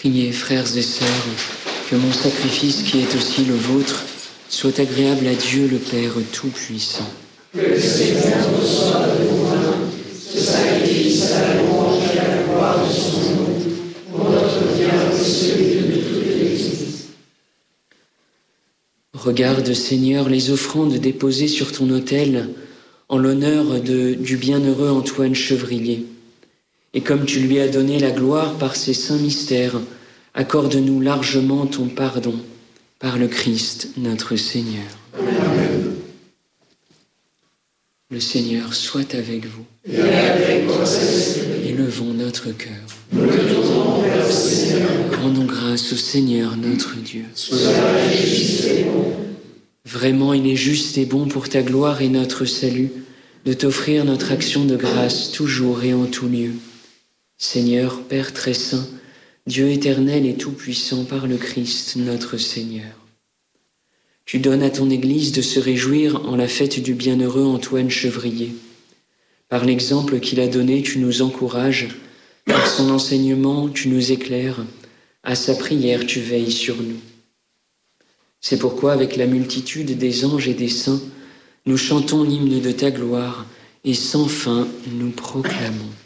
Priez, frères et sœurs, que mon sacrifice qui est aussi le vôtre soit agréable à Dieu le Père Tout-Puissant. Que le Seigneur reçoive de vos mains ce sacrifice à la louange et à la gloire de son nom, pour notre bien et celui de toute l'Église. Regarde, Seigneur, les offrandes déposées sur ton autel en l'honneur du bienheureux Antoine Chevrier. Et comme tu lui as donné la gloire par ces saints mystères, accorde-nous largement ton pardon par le Christ notre Seigneur. Amen. Le Seigneur soit avec vous. Et avec votre esprit. Élevons notre cœur. Nous le tournons vers le Seigneur. Rendons grâce au Seigneur notre Dieu. Cela est juste et bon. Vraiment, il est juste et bon pour ta gloire et notre salut de t'offrir notre action de grâce toujours et en tout lieu. Seigneur, Père très saint, Dieu éternel et tout-puissant par le Christ notre Seigneur. Tu donnes à ton Église de se réjouir en la fête du bienheureux Antoine Chevrier. Par l'exemple qu'il a donné, tu nous encourages, par son enseignement, tu nous éclaires, à sa prière, tu veilles sur nous. C'est pourquoi, avec la multitude des anges et des saints, nous chantons l'hymne de ta gloire et sans fin nous proclamons.